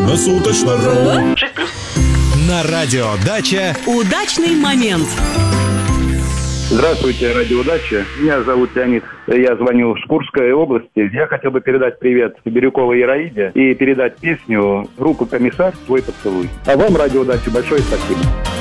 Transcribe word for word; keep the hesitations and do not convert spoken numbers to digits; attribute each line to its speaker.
Speaker 1: Круглосуточно.
Speaker 2: шесть плюс.
Speaker 3: На радио «Дача»
Speaker 4: Удачный момент.
Speaker 5: Здравствуйте, радио «Дача». Меня зовут Леонид. Я звоню с Курской области. Я хотел бы передать привет Бирюковой Ираиде и передать песню группы «Комиссар» «Твой поцелуй». А вам, радио «Дача», большое спасибо.